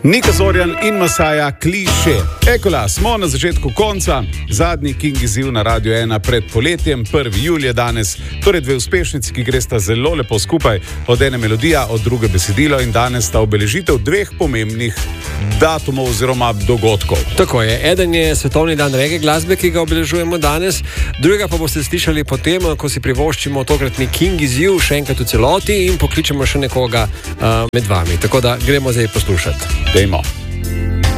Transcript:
Nika Zorjan in Masaja Kliše. Ekola, smo na začetku konca, zadnji King izziv na Radio 1 pred poletjem, 1. julij danes, torej dve uspešnici, ki gresta zelo lepo skupaj, od ene melodija, od druge besedilo in danes sta obeležitev dveh pomembnih datumov oziroma dogodkov. Tako je, eden je svetovni dan reggae glasbe, ki ga obeležujemo danes, drugega pa boste slišali potem, ko si privoščimo tokratni King izziv še enkrat v celoti in pokličemo še nekoga med vami. Tako da gremo zdaj poslušati. Dejmo.